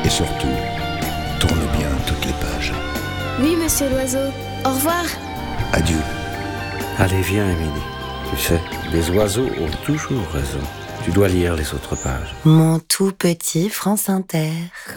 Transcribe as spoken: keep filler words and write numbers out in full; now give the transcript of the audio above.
Et surtout, tourne bien toutes les pages. Oui, monsieur l'oiseau. Au revoir. Adieu. Allez, viens, Émilie. Tu sais, les oiseaux ont toujours raison. Tu dois lire les autres pages. Mon tout petit France Inter.